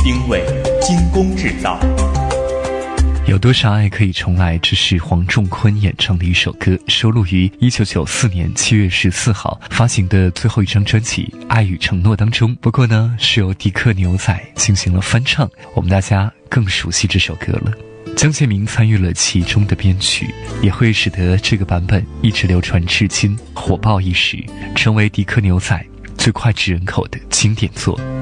品味，精工制造。 有多少爱可以重来？这是黄仲坤演唱的一首歌，收录于1994年7月14号发行的最后一张专辑《爱与承诺》当中。不过呢，是由迪克牛仔进行了翻唱，我们大家更熟悉这首歌了。江建明参与了其中的编曲，也会使得这个版本一直流传至今，火爆一时，成为迪克牛仔最脍炙人口的经典作。